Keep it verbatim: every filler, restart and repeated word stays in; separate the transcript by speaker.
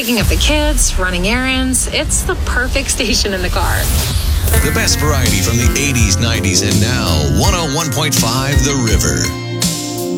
Speaker 1: picking up the kids, running errands. It's the perfect station in the car.
Speaker 2: The best variety from the eighties, nineties, and now one oh one point five The River.